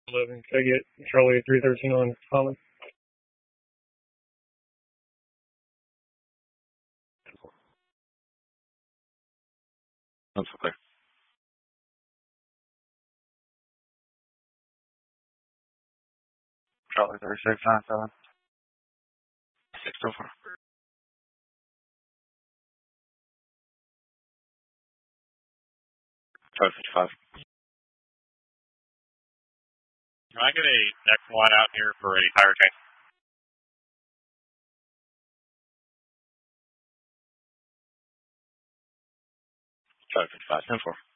11, can I get Charlie 313 on Holland? That's okay. Charlie 3697. 604. Charlie 55. Can I get a next one out here for a higher tank? Charlie 55. 10-4.